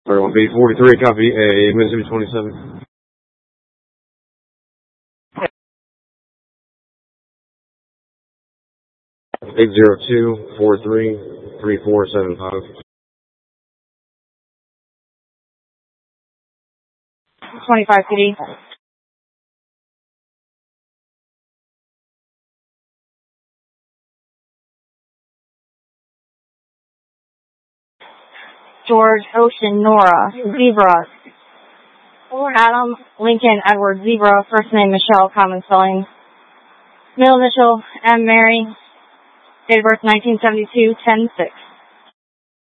Everyone B43, copy A, Mississippi 27. Eight 802-43-3475. 25 PD. George, Ocean, Nora, Zebra. Adam, Lincoln, Edward, Zebra, first name Michelle, common spelling. Middle initial, M. Mary, date of birth 1972, 10-6.